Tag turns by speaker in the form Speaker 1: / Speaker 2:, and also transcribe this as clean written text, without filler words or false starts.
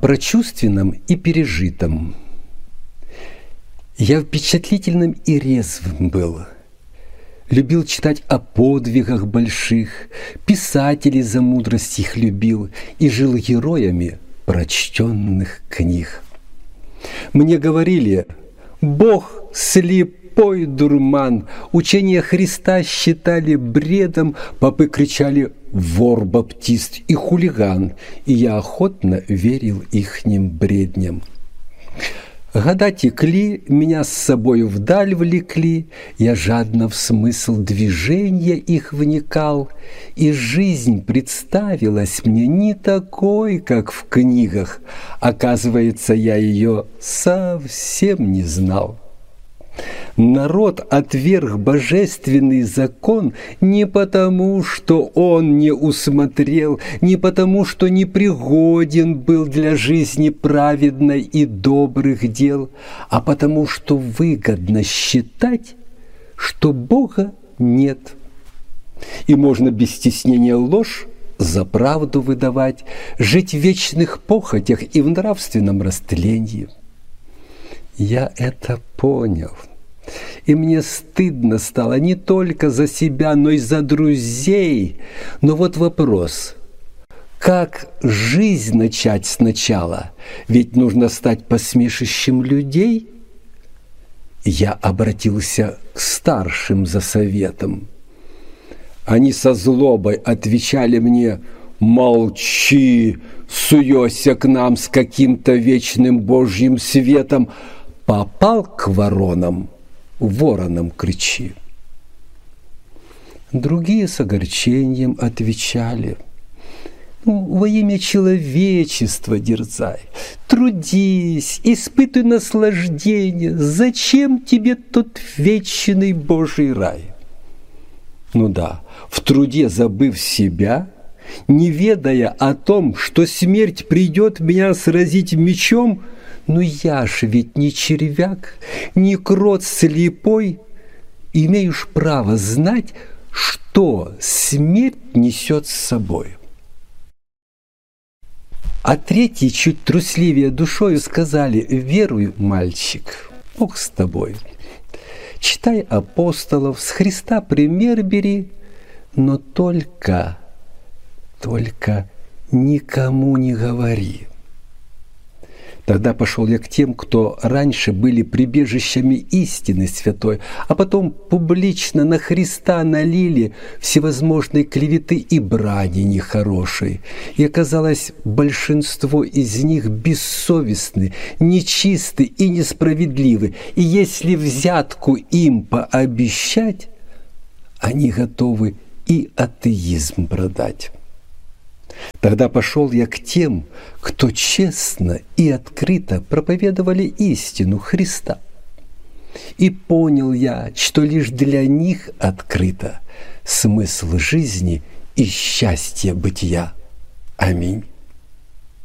Speaker 1: о прочувственном и пережитом. Я впечатлительным и резвым был. Любил читать о подвигах больших, писателей за мудрость их любил и жил героями прочтенных книг. Мне говорили: Бог слепой дурман, учение Христа считали бредом, попы кричали: вор, баптист и хулиган, и я охотно верил ихним бредням. Года текли, меня с собою вдаль влекли, я жадно в смысл движения их вникал, и жизнь представилась мне не такой, как в книгах. Оказывается, я ее совсем не знал. Народ отверг божественный закон не потому, что он не усмотрел, не потому, что непригоден был для жизни праведной и добрых дел, а потому, что выгодно считать, что Бога нет. И можно без стеснения ложь за правду выдавать, жить в вечных похотях и в нравственном растлении. Я это понял. И мне стыдно стало не только за себя, но и за друзей. Но вот вопрос: как жизнь начать сначала? Ведь нужно стать посмешищем людей. Я обратился к старшим за советом. Они со злобой отвечали мне: молчи, суёшься к нам с каким-то вечным Божьим светом. Попал к воронам, вороном кричи. Другие с огорчением отвечали: во имя человечества дерзай, трудись, испытывай наслаждение, зачем тебе тот вечный Божий рай? Ну да, в труде забыв себя, не ведая о том, что смерть придет меня сразить мечом, ну я ж ведь не червяк, не крот слепой, имеешь право знать, что смерть несет с собой. А третьи, чуть трусливее душою, сказали: веруй, мальчик, Бог с тобой. Читай апостолов, с Христа пример бери, но только никому не говори. Тогда пошел я к тем, кто раньше были прибежищами истины святой, а потом публично на Христа налили всевозможные клеветы и брани нехорошей. И оказалось, большинство из них бессовестны, нечисты и несправедливы. И если взятку им пообещать, они готовы и атеизм продать. Тогда пошел я к тем, кто честно и открыто проповедовали истину Христа. И понял я, что лишь для них открыто смысл жизни и счастье бытия. Аминь.